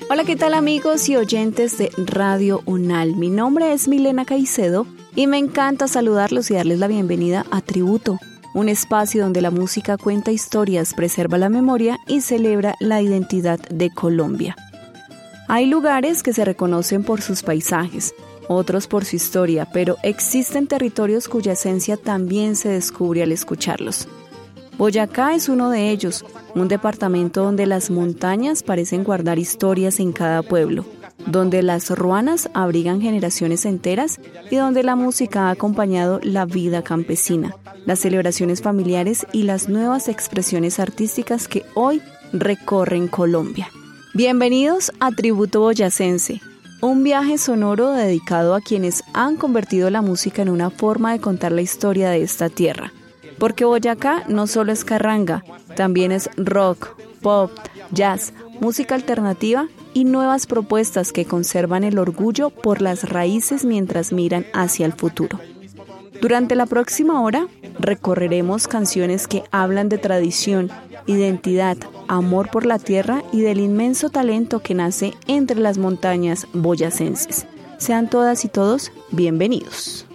Hola, ¿qué tal amigos y oyentes de Radio UNAL? Mi nombre es Milena Caicedo y me encanta saludarlos y darles la bienvenida a Tributo, un espacio donde la música cuenta historias, preserva la memoria y celebra la identidad de Colombia. Hay lugares que se reconocen por sus paisajes, otros por su historia, pero existen territorios cuya esencia también se descubre al escucharlos. Boyacá es uno de ellos, un departamento donde las montañas parecen guardar historias en cada pueblo, donde las ruanas abrigan generaciones enteras y donde la música ha acompañado la vida campesina, las celebraciones familiares y las nuevas expresiones artísticas que hoy recorren Colombia. Bienvenidos a Tributo Boyacense, un viaje sonoro dedicado a quienes han convertido la música en una forma de contar la historia de esta tierra. Porque Boyacá no solo es carranga, también es rock, pop, jazz, música alternativa y nuevas propuestas que conservan el orgullo por las raíces mientras miran hacia el futuro. Durante la próxima hora recorreremos canciones que hablan de tradición, identidad, amor por la tierra y del inmenso talento que nace entre las montañas boyacenses. Sean todas y todos bienvenidos.